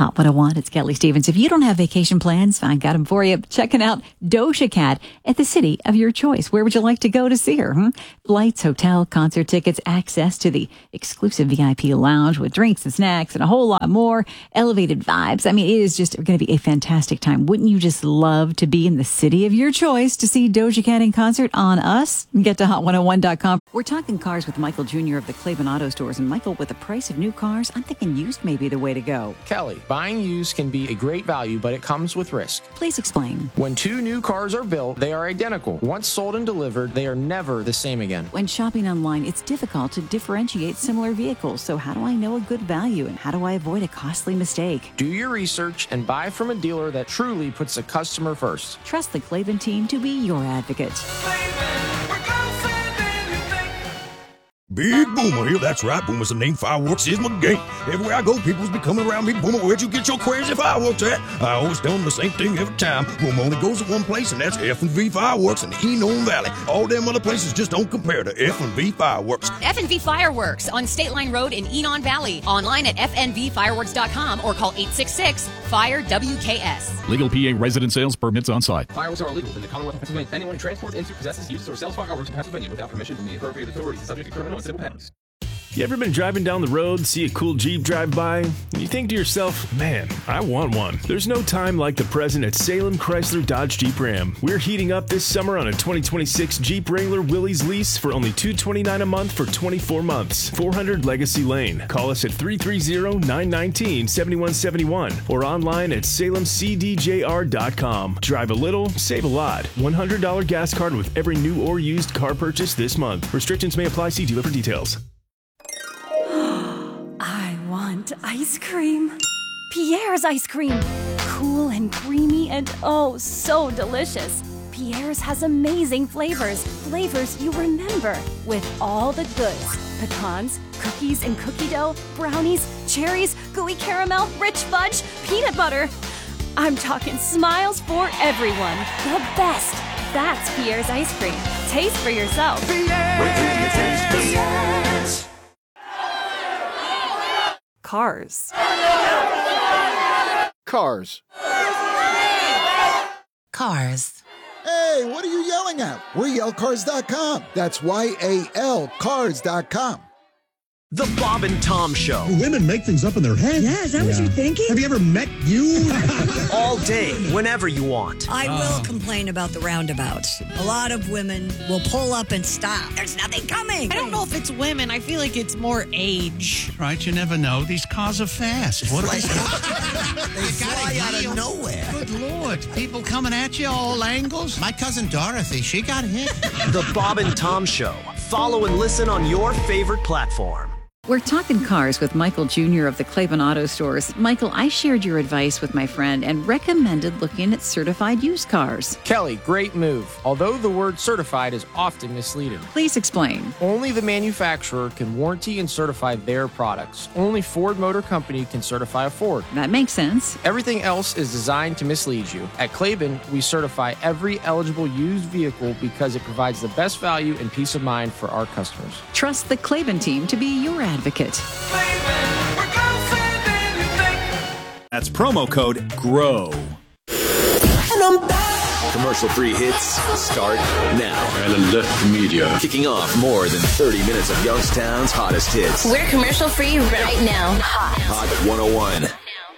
Hot 101, it's Kelly Stevens. If you don't have vacation plans, I got them for you. Checking out Doja Cat at the city of your choice. Where would you like to go to see her? Flights, hotel, concert tickets, access to the exclusive VIP lounge with drinks and snacks and a whole lot more. Elevated vibes. I mean, it is just going to be a fantastic time. Wouldn't you just love to be in the city of your choice to see Doja Cat in concert on us? Get to hot101.com. We're talking cars with Michael Jr. of the Claiborne Auto Stores. And Michael, with the price of new cars, I'm thinking used may be the way to go. Kelly, buying used can be a great value, but it comes with risk. Please explain. When two new cars are built, they are identical. Once sold and delivered, they are never the same again. When shopping online, it's difficult to differentiate similar vehicles. So how do I know a good value and how do I avoid a costly mistake? Do your research and buy from a dealer that truly puts the customer first. Trust the Claiborne team to be your advocate. Big Boomer here, that's right, Boomer's the name. Fireworks is my game. Everywhere I go, people's be coming around me. Boomer, where'd you get your crazy fireworks at? I always tell them the same thing every time. Boomer only goes to one place, and that's F&V Fireworks in the Enon Valley. All them other places just don't compare to F&V Fireworks. F&V Fireworks on State Line Road in Enon Valley. Online at fnvfireworks.com or call 866-FIRE-WKS. Legal PA resident sales permits on site. Fireworks are illegal in the Commonwealth of Pennsylvania. Anyone who transports, into, possesses, uses, or sells fireworks in Pennsylvania without permission from the appropriate authorities is subject to criminal and civil penalties. You ever been driving down the road, see a cool Jeep drive by, and you think to yourself, man, I want one. There's no time like the present at Salem Chrysler Dodge Jeep Ram. We're heating up this summer on a 2026 Jeep Wrangler Willys lease for only $229 a month for 24 months. 400 Legacy Lane. Call us at 330-919-7171 or online at salemcdjr.com. Drive a little, save a lot. $100 gas card with every new or used car purchase this month. Restrictions may apply. See dealer for details. I want ice cream. Pierre's ice cream. Cool and creamy and oh, so delicious. Pierre's has amazing flavors. Flavors you remember. With all the goods. Pecans, cookies and cookie dough, brownies, cherries, gooey caramel, rich fudge, peanut butter. I'm talking smiles for everyone. The best. That's Pierre's ice cream. Taste for yourself. Pierre's. Cars. Cars. Cars. Hey, what are you yelling at? We're yellcars.com. That's YAL cars.com. The Bob and Tom Show. Do women make things up in their head? Yeah, is that what you're thinking? Have you ever met you? All day, whenever you want. I will complain about the roundabouts. A lot of women will pull up and stop. There's nothing coming. I don't know if it's women. I feel like it's more age. Right, you never know. These cars are fast. What are they? They fly out of nowhere. Good Lord. People coming at you all angles. My cousin Dorothy, she got hit. The Bob and Tom Show. Follow and listen on your favorite platform. We're talking cars with Michael Jr. of the Claiborne Auto Stores. Michael, I shared your advice with my friend and recommended looking at certified used cars. Kelly, great move. Although the word certified is often misleading. Please explain. Only the manufacturer can warranty and certify their products. Only Ford Motor Company can certify a Ford. That makes sense. Everything else is designed to mislead you. At Claiborne, we certify every eligible used vehicle because it provides the best value and peace of mind for our customers. Trust the Claiborne team to be your advocate. That's promo code GROW. And I'm back. Commercial-free hits start now. And alert media. Kicking off more than 30 minutes of Youngstown's hottest hits. We're commercial-free right now. Hot 101.